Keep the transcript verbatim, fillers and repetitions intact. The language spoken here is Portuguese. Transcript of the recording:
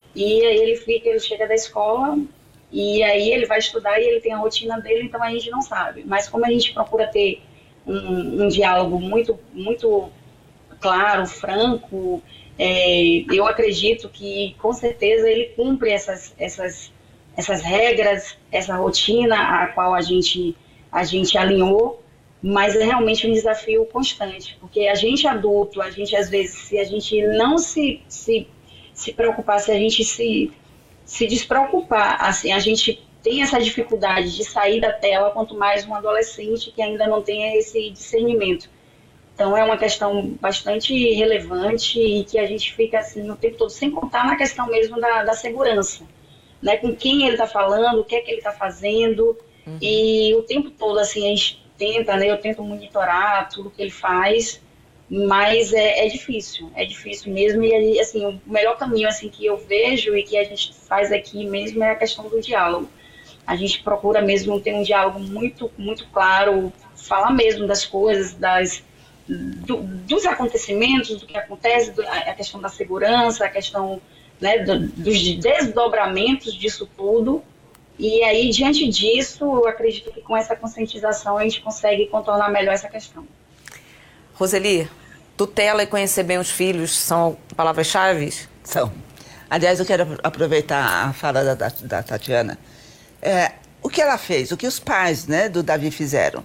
E aí ele fica, ele chega da escola e aí ele vai estudar e ele tem a rotina dele, então a gente não sabe. Mas como a gente procura ter um, um diálogo muito, muito claro, franco, é, eu acredito que com certeza ele cumpre essas, essas, essas regras, essa rotina a qual a gente, a gente alinhou, mas é realmente um desafio constante, porque a gente adulto, a gente às vezes, se a gente não se, se, se preocupar, se a gente se, se despreocupar, assim, a gente tem essa dificuldade de sair da tela, quanto mais um adolescente que ainda não tem esse discernimento. Então é uma questão bastante relevante e que a gente fica assim o tempo todo, sem contar na questão mesmo da, da segurança, né? Com quem ele está falando, o que é que ele está fazendo, e o tempo todo assim a gente tenta, né? Eu tento monitorar tudo que ele faz, mas é, é difícil, é difícil mesmo. E aí, assim, o melhor caminho assim que eu vejo e que a gente faz aqui mesmo é a questão do diálogo. A gente procura mesmo ter um diálogo muito, muito claro, falar mesmo das coisas, das, do, dos acontecimentos, do que acontece, do, a questão da segurança, a questão, né, do, dos desdobramentos disso tudo. E aí, diante disso, eu acredito que com essa conscientização a gente consegue contornar melhor essa questão. Roseli, tutela e conhecer bem os filhos são palavras-chave? São. Aliás, eu quero aproveitar a fala da, da, da Tatiana. É, o que ela fez, o que os pais, né, do Davi fizeram?